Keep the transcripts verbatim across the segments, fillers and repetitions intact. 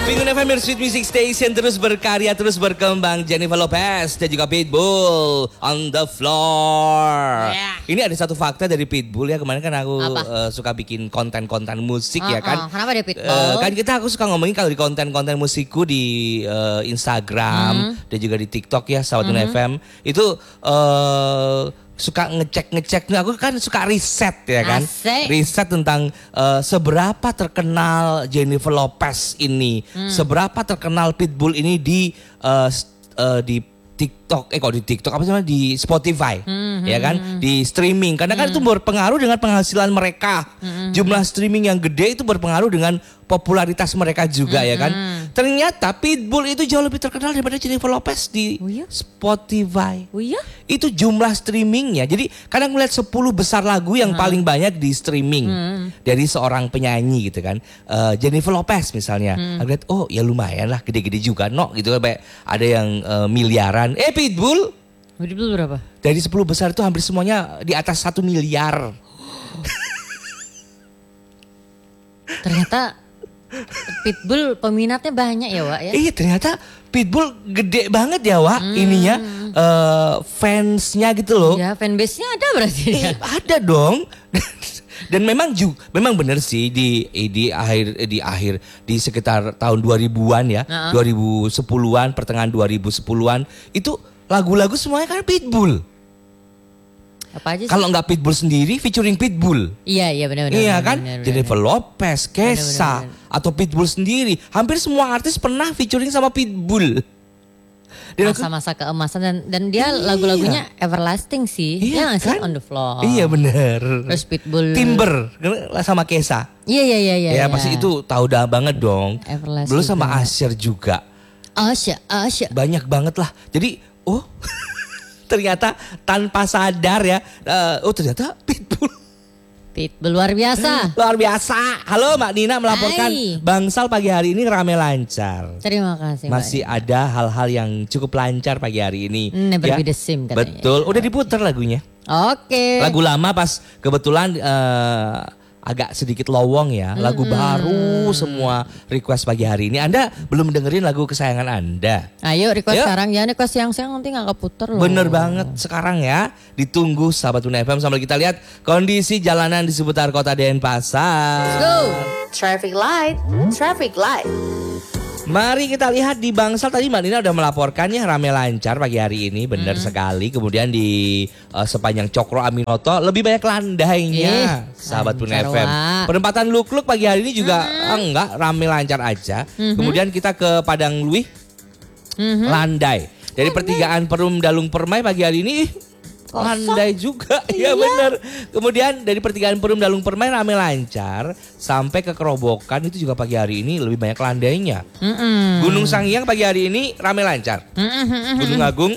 Minggu F M Sweet Music Station terus berkarya, terus berkembang. Jennifer Lopez dan juga Pitbull on the floor. Yeah. Ini ada satu fakta dari Pitbull ya. Kemarin kan aku uh, suka bikin konten-konten musik uh, ya kan. Uh, kenapa dia Pitbull? Uh, kan kita aku suka ngomongin kalau di konten-konten musikku di uh, Instagram hmm. dan juga di TikTok ya, Sahabat hmm. F M. Itu uh, suka ngecek-ngecek, aku kan suka riset ya kan. Asik. Riset tentang uh, seberapa terkenal Jennifer Lopez ini, hmm. seberapa terkenal Pitbull ini di uh, uh, di TikTok, eh kok di TikTok apa sih namanya, di Spotify, hmm, ya kan, hmm. di streaming. Karena hmm. kan itu berpengaruh dengan penghasilan mereka. Hmm. Jumlah streaming yang gede itu berpengaruh dengan popularitas mereka juga hmm. ya kan. Ternyata Pitbull itu jauh lebih terkenal daripada Jennifer Lopez di oh iya? Spotify. Oh iya? Itu jumlah streamingnya. Jadi kadang melihat sepuluh besar lagu yang hmm. paling banyak di streaming hmm. dari seorang penyanyi gitu kan. Uh, Jennifer Lopez misalnya. Hmm. Aku lihat oh ya lumayan lah, gede-gede juga no gitu. Kayak ada yang uh, miliaran. Eh Pitbull? Pitbull berapa? Dari sepuluh besar itu hampir semuanya di atas satu miliar. Ternyata Pitbull peminatnya banyak ya Wak ya? Iya ternyata Pitbull gede banget ya Wak hmm. ininya uh, fansnya gitu loh. Ya fanbase-nya ada berarti eh, ya? Ada dong. Dan memang juga memang benar sih di di akhir di akhir di sekitar tahun dua ribuan ya, uh-huh. dua ribu sepuluhan, pertengahan dua ribu sepuluhan itu lagu-lagu semuanya kan Pitbull. Apa aja sih? Kalau nggak Pitbull sendiri featuring Pitbull. Iya iya benar-benar. Iya kan? Benar, benar, Jennifer benar. Lopez, Kesha atau Pitbull sendiri. Hampir semua artis pernah featuring sama Pitbull. Masa-masa keemasan dan dan dia iya. lagu-lagunya everlasting sih. Iya, ya, kan? On the floor. Iya benar. Terus Pitbull. Timber sama Kesha. Iya iya iya iya. Ya pasti itu tahu dah banget dong. Everlasting. Belum sama Asher juga. Asher, Asher. Banyak banget lah. Jadi oh ternyata tanpa sadar ya, uh, oh ternyata Pitbull. Pitbull luar biasa. Luar biasa. Halo Mbak Nina melaporkan Hai. Bangsal pagi hari ini rame lancar. Terima kasih Mbak. Masih ada hal-hal yang cukup lancar pagi hari ini. Never ya? be the same katanya. Betul, udah diputar lagunya. Oke. Okay. Lagu lama pas kebetulan uh, agak sedikit lowong ya. Lagu mm-hmm. baru semua request pagi hari ini. Anda belum dengerin lagu kesayangan Anda? Ayo request Ayo. sekarang ya, request siang-siang nanti gak keputer loh. Bener banget sekarang ya. Ditunggu Sahabat Bunda F M sambil kita lihat kondisi jalanan di seputar kota Denpasar. Let's go. Traffic light, traffic light. Mari kita lihat di Bangsal. Tadi Mbak Nina udah melaporkannya rame lancar pagi hari ini. Benar hmm. sekali. Kemudian di uh, sepanjang Cokro Aminoto lebih banyak landainya. Eh, Sahabat Bunda F M. Perempatan Luk-Luk pagi hari ini juga hmm. enggak rame lancar aja. Hmm. Kemudian kita ke Padang Luih. Hmm. Landai. Dari pertigaan Perum Dalung Permai pagi hari ini kosong. Landai juga, iya. ya benar. Kemudian dari pertigaan Perum Dalung Permai rame lancar sampai ke Kerobokan itu juga pagi hari ini lebih banyak landainya. Mm-mm. Gunung Sangiang pagi hari ini rame lancar. Mm-mm. Gunung Agung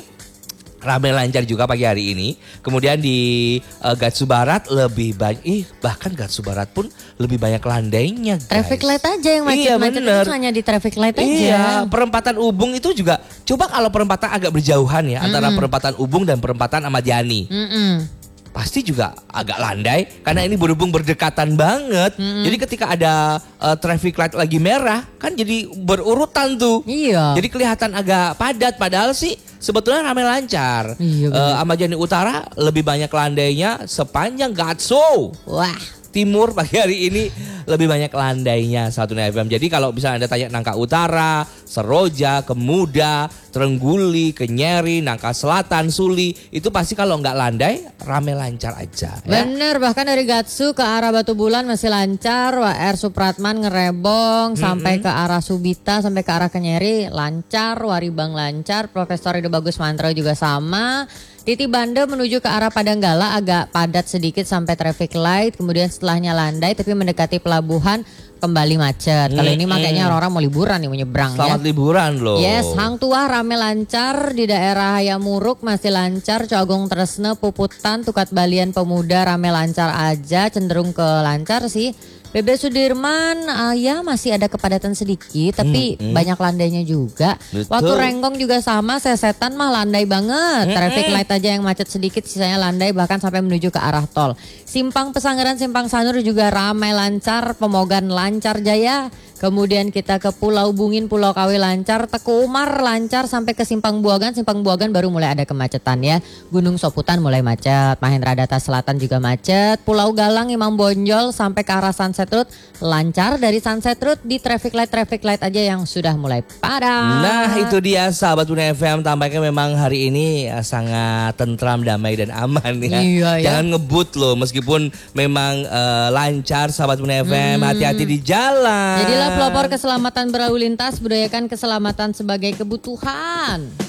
rame lancar juga pagi hari ini. Kemudian di uh, Gatsu Barat lebih banyak, ih bahkan Gatsu Barat pun lebih banyak landainya guys. Traffic light aja yang macet-macet iya, itu hanya di traffic light aja. Iya, perempatan Ubung itu juga, coba kalau perempatan agak berjauhan ya, mm-mm. antara perempatan Ubung dan perempatan Ahmad Yani. Mm-mm. Pasti juga agak landai karena ini berhubung berdekatan banget. Mm-hmm. Jadi ketika ada uh, traffic light lagi merah kan jadi berurutan tuh. Iya. Jadi kelihatan agak padat padahal sih sebetulnya ramai lancar. Iya, uh, Ahmad Yani Utara lebih banyak landainya sepanjang Gatso. Wah. Timur pagi hari ini lebih banyak landainya Satu F M. Jadi kalau bisa Anda tanya Nangka Utara, Seroja, Kemuda, Trengguli, Kenyeri, Nangka Selatan, Suli, itu pasti kalau nggak landai rame lancar aja. Bener, ya? Bahkan dari Gatsu ke arah Batu Bulan masih lancar, W R Supratman ngerebong, mm-hmm. sampai ke arah Subita, sampai ke arah Kenyeri lancar, Waribang lancar, Profesor Ide Bagus Mantro juga sama. Titi Banda menuju ke arah Padanggala agak padat sedikit sampai traffic light, kemudian setelahnya landai tapi mendekati pelabuhan kembali macet. Hmm, Kalau ini makanya orang-orang mau liburan nih, mau nyebrang. Selamat ya. liburan loh. Yes, Hang Tuah rame lancar, di daerah Hayamuruk masih lancar, Coagung Tresne, Puputan, Tukat Balian Pemuda rame lancar aja, cenderung ke lancar sih. B B Sudirman uh, ya masih ada kepadatan sedikit tapi hmm, hmm. banyak landainya juga. Betul. Waktu Renggong juga sama, Sesetan mah landai banget. Hmm, Traffic light aja yang macet sedikit, sisanya landai bahkan sampai menuju ke arah tol. Simpang Pesanggaran, Simpang Sanur juga ramai lancar, Pemogan lancar jaya. Kemudian kita ke Pulau Bungin, Pulau Kawi lancar, Teku Umar lancar sampai ke Simpang Buagan. Simpang Buagan baru mulai ada kemacetan ya. Gunung Soputan mulai macet, Mahendra Data Selatan juga macet. Pulau Galang, Imam Bonjol sampai ke arah Sunset Road lancar. Dari Sunset Road di traffic light traffic light aja yang sudah mulai padat. Nah itu dia sahabat Bunda F M, tampaknya memang hari ini ya, sangat tentram, damai dan aman ya. Iya, ya. Jangan ngebut loh, meskipun memang uh, lancar sahabat Bunda F M, hmm. hati-hati di jalan. Jadilah pelopor keselamatan berlalu lintas, budayakan keselamatan sebagai kebutuhan.